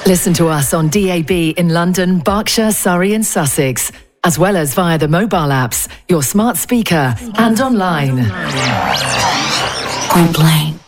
Listen to us on DAB in London, Berkshire, Surrey and Sussex, as well as via the mobile apps, your smart speaker and online. Point blank.